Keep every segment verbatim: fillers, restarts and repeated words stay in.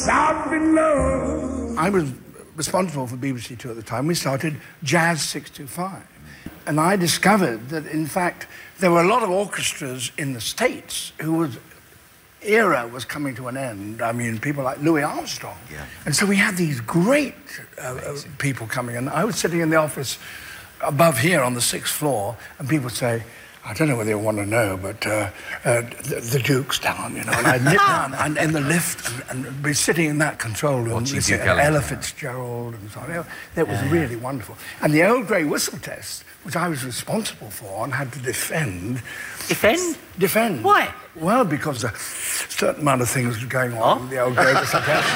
South below. I was responsible for B B C Two at the time. We started Jazz six two five. And I discovered that, in fact, there were a lot of orchestras in the States whose era was coming to an end. I mean, people like Louis Armstrong. Yeah. And so we had these great uh, people coming in. I was sitting in the office above here on the sixth floor, and people would say, I don't know whether you want to know, but uh, uh, the, the Duke's down, you know, and I'd nip down and in the lift and, and be sitting in that control room with Ella Fitzgerald and so on. That was yeah. really wonderful. And the Earl Grey whistle test, which I was responsible for and had to defend. Defend? Defend. Why? Well, because a certain amount of things were going on oh? in the Earl Grey whistle test.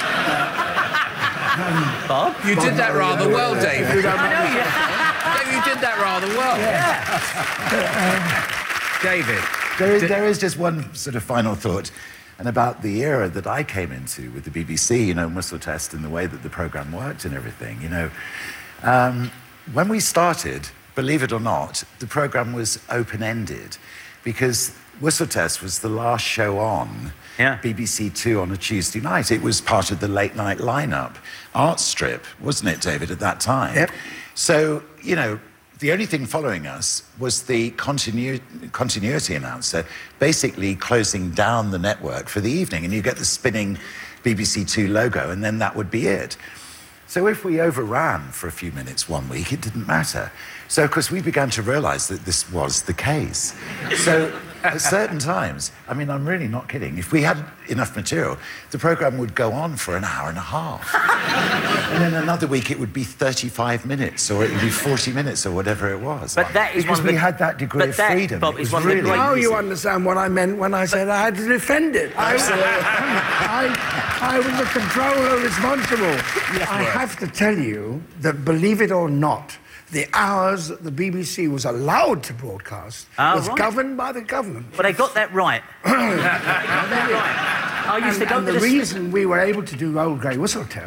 um, Bob? You did that rather well, David. I know you. You did that rather well. Yeah. David. There is, there is just one sort of final thought, and about the era that I came into with the B B C, you know, Whistle Test and the way that the programme worked and everything, you know. Um, when we started, believe it or not, the programme was open-ended because Whistle Test was the last show on yeah. B B C Two on a Tuesday night. It was part of the late-night lineup, art strip, wasn't it, David, at that time? Yep. So, you know, the only thing following us was the continu continuity announcer basically closing down the network for the evening, and you get the spinning B B C Two logo, and then that would be it. So if we overran for a few minutes one week, it didn't matter. So, of course, we began to realise that this was the case. So at certain times, I mean, I'm really not kidding, if we had enough material, the programme would go on for an hour and a half. And then another week it would be thirty-five minutes, or it would be forty minutes, or whatever it was. But that is because one of we the, had that degree but of that, freedom. Bob, it is was one really of the great... Now you understand what I meant when I said I had to defend it. I, I, I was the controller responsible. Yes, I right. have to tell you that, believe it or not, the hours that the B B C was allowed to broadcast oh, was right. governed by the government. But they got that right. got that right. I used and, to go and to the the reason we were able to do Old Grey Whistle Test